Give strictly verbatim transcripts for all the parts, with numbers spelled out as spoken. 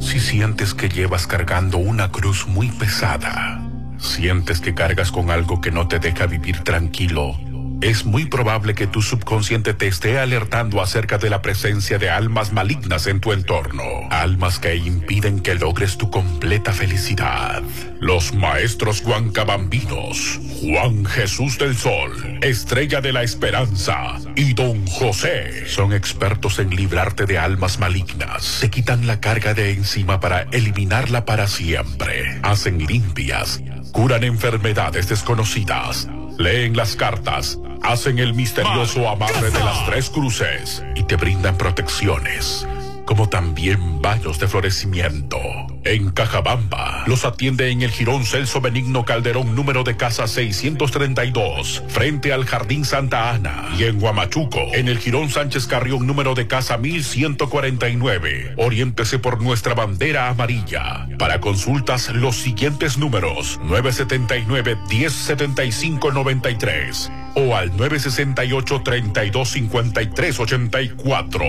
Si sientes que llevas cargando una cruz muy pesada, sientes que cargas con algo que no te deja vivir tranquilo, es muy probable que tu subconsciente te esté alertando acerca de la presencia de almas malignas en tu entorno. Almas que impiden que logres tu completa felicidad. Los maestros huancabambinos, Juan Jesús del Sol, Estrella de la Esperanza y Don José son expertos en librarte de almas malignas. Te quitan la carga de encima para eliminarla para siempre. Hacen limpias, curan enfermedades desconocidas, leen las cartas, hacen el misterioso amarre de las tres cruces y te brindan protecciones, como también baños de florecimiento. En Cajabamba los atiende en el Jirón Celso Benigno Calderón, número de casa seiscientos treinta y dos, frente al Jardín Santa Ana. Y en Huamachuco, en el Jirón Sánchez Carrión, número de casa mil ciento cuarenta y nueve. Oriéntese por nuestra bandera amarilla. Para consultas, los siguientes números: nueve setenta y nueve, diez setenta y cinco noventa y tres o al nueve sesenta y ocho, treinta y dos cincuenta y tres ochenta y cuatro.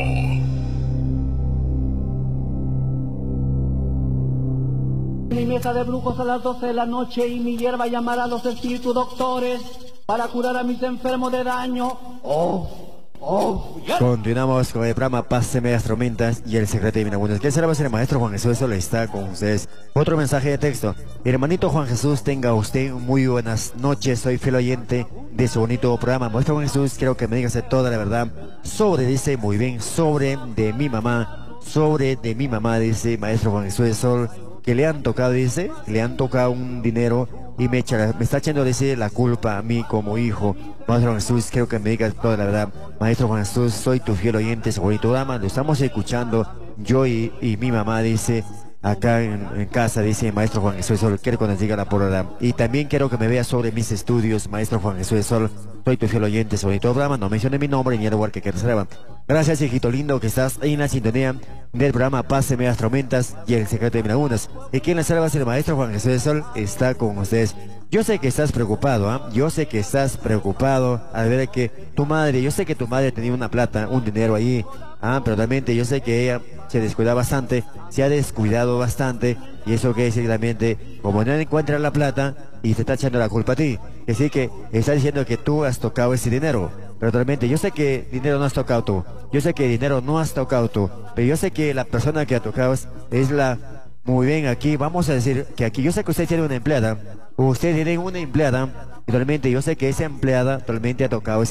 Mi mesa de brujos a las doce de la noche y mi hierba llamar a los espíritus doctores para curar a mis enfermos de daño. Oh, oh, yeah. Continuamos con el programa Páseme las Tormentas y el secreto de Minabundas. ¿Qué será? El maestro Juan Jesús Sol está con ustedes. Otro mensaje de texto. Hermanito Juan Jesús, tenga usted muy buenas noches. Soy fiel oyente de su bonito programa. Maestro Juan Jesús, quiero que me digas toda la verdad sobre, dice, muy bien, sobre de mi mamá, sobre de mi mamá, dice Maestro Juan Jesús Sol, que le han tocado, dice, le han tocado un dinero y me, echa, me está echando, dice, la culpa a mí como hijo. Maestro Jesús, quiero que me digas toda la verdad. Maestro Juan Jesús, soy tu fiel oyente, su bonito programa, lo estamos escuchando yo y, y mi mamá, dice, acá en, en casa, dice Maestro Juan Jesús Sol, quiero que nos diga la palabra. Y también quiero que me vea sobre mis estudios, Maestro Juan Jesús Sol, soy tu fiel oyente, su bonito programa, no mencione mi nombre ni el lugar que quieras grabar. Gracias, hijito lindo, que estás en la sintonía del programa Páseme las Tormentas y el secreto de Minabundas. Y quien les salva es el Maestro Juan Jesús del Sol, está con ustedes. Yo sé que estás preocupado, ¿eh? Yo sé que estás preocupado al ver que tu madre, yo sé que tu madre tenía una plata, un dinero ahí, ah, pero realmente yo sé que ella se descuida bastante, se ha descuidado bastante, y eso quiere decir realmente, como no encuentra la plata y te está echando la culpa a ti, que sí que está diciendo que tú has tocado ese dinero. Pero realmente yo sé que dinero no has tocado tú, yo sé que dinero no has tocado tú, pero yo sé que la persona que ha tocado es la... Muy bien, aquí vamos a decir que aquí yo sé que usted tiene una empleada, usted tiene una empleada, y realmente yo sé que esa empleada realmente ha tocado